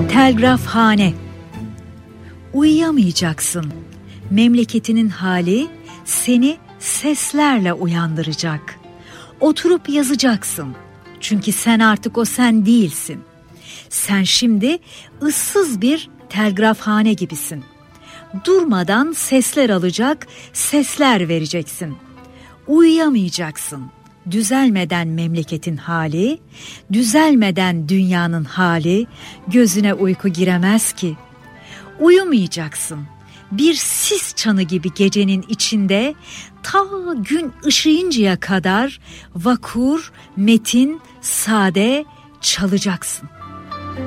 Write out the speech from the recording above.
Telgrafhane. Uyuyamayacaksın. Memleketinin hali seni seslerle uyandıracak. Oturup yazacaksın. Çünkü sen artık o sen değilsin. Sen şimdi ıssız bir telgrafhane gibisin. Durmadan sesler alacak, sesler vereceksin. Uyuyamayacaksın. Düzelmeden memleketin hali, düzelmeden dünyanın hali, gözüne uyku giremez ki. Uyumayacaksın. Bir sis çanı gibi gecenin içinde ta gün ışıyıncaya kadar vakur, metin, sade çalacaksın.